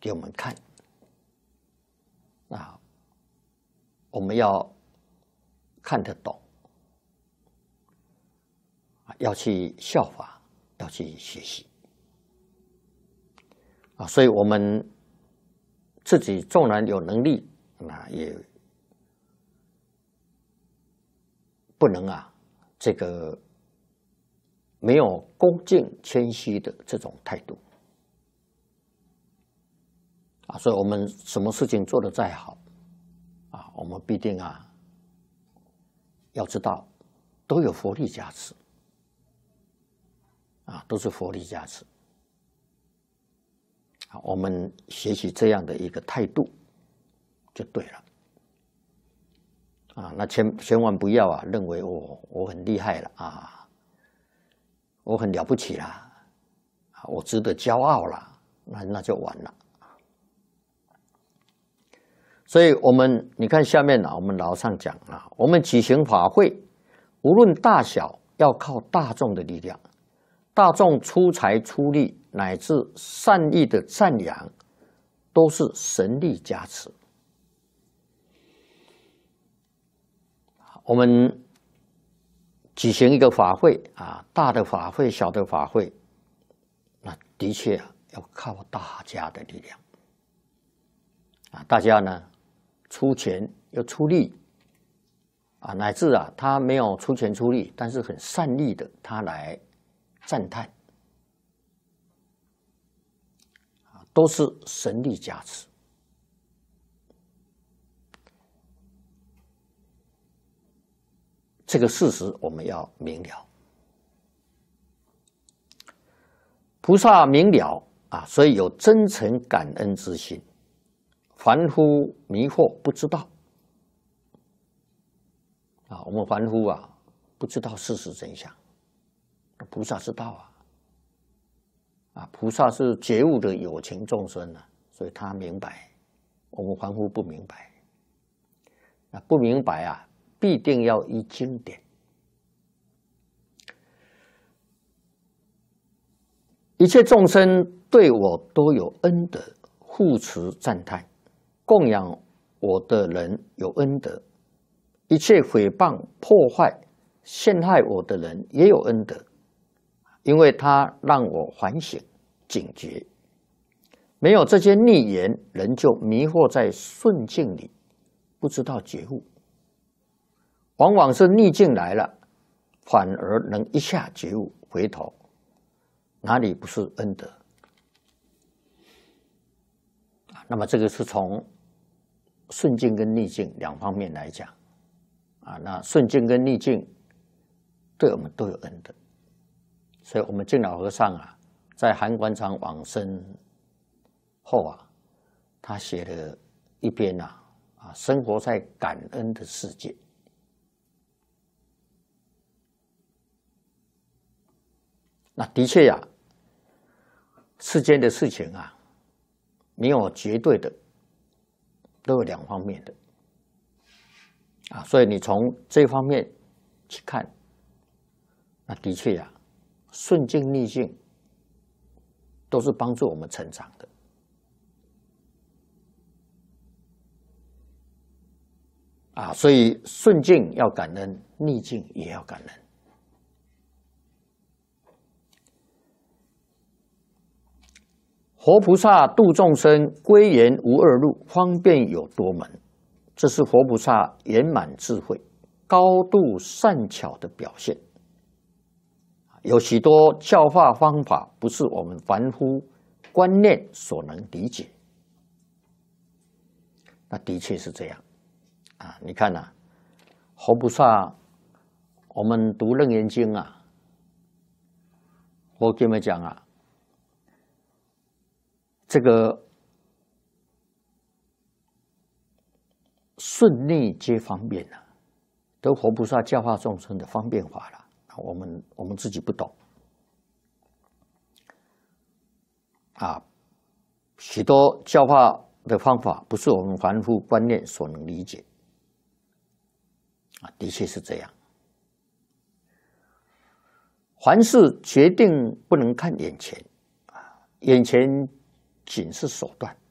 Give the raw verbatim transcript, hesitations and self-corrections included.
给我们看，啊，我们要看得懂，要去效法，要去学习，啊，所以我们自己纵然有能力，那也不能啊，这个没有恭敬谦虚的这种态度。啊，所以我们什么事情做得再好，啊，我们必定啊，要知道都有佛力加持，啊，都是佛力加持。啊，我们学习这样的一个态度就对了。啊，那千千万不要啊，认为我我很厉害了啊，我很了不起啦，啊，我值得骄傲啦，那那就完了。所以我们你看下面啊，我们老上讲啊，我们举行法会，无论大小，要靠大众的力量，大众出财出力，乃至善意的赞扬，都是神力加持。我们举行一个法会啊，大的法会、小的法会，那的确啊，要靠大家的力量啊，大家呢出钱又出力啊，乃至啊他没有出钱出力，但是很善意的他来赞叹啊，都是神力加持。这个事实我们要明了，菩萨明了啊，所以有真诚感恩之心。凡夫迷惑不知道啊，我们凡夫啊不知道事实真相，菩萨知道啊，啊，菩萨是觉悟的有情众生啊，所以他明白，我们凡夫不明白，啊，不明白啊，必定要依经典。一切众生对我都有恩德，护持赞叹。供养我的人有恩德，一切诽谤、破坏、陷害我的人也有恩德，因为他让我反省、警觉。没有这些逆言，人就迷惑在顺境里，不知道觉悟。往往是逆境来了，反而能一下觉悟，回头，哪里不是恩德？那么这个是从顺境跟逆境两方面来讲啊，那顺境跟逆境对我们都有恩德，所以我们净老和尚啊，在韩馆长往生后啊，他写了一篇啊啊，生活在感恩的世界。那的确呀、啊，世间的事情啊，没有绝对的。都有两方面的啊，所以你从这方面去看，那的确呀、啊，顺境逆境都是帮助我们成长的啊，所以顺境要感恩，逆境也要感恩。活菩萨度众生，归元无二路，方便有多门。这是活菩萨圆满智慧、高度善巧的表现。有许多教化方法，不是我们凡夫观念所能理解。那的确是这样啊！你看啊，活菩萨，我们读《楞严经》啊，我跟你们讲啊。这个顺逆皆方便啊，都活菩萨教化众生的方便法了。我们我们自己不懂啊，许多教化的方法不是我们凡夫观念所能理解啊，的确是这样。凡事决定不能看眼前啊，眼前仅是手段